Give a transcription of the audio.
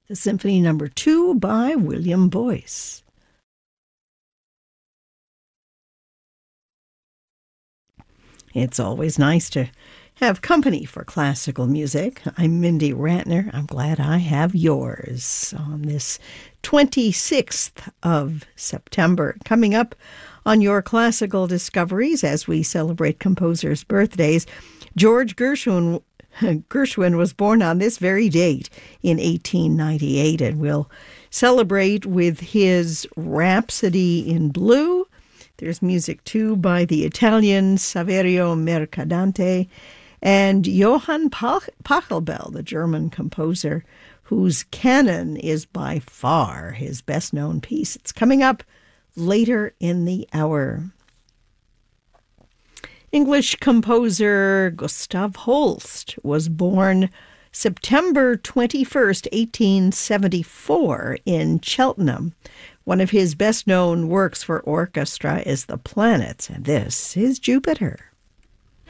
the Symphony No. 2 by William Boyce. It's always nice to have company for classical music. I'm Mindy Ratner. I'm glad I have yours on this 26th of September. Coming up on your classical discoveries as we celebrate composers' birthdays, George Gershwin was born on this very date in 1898, and we'll celebrate with his Rhapsody in Blue. There's music, too, by the Italian Saverio Mercadante and Johann Pachelbel, the German composer, whose canon is by far his best-known piece. It's coming up later in the hour. English composer Gustav Holst was born September 21st, 1874 in Cheltenham. One of his best-known works for orchestra is The Planets, and this is Jupiter.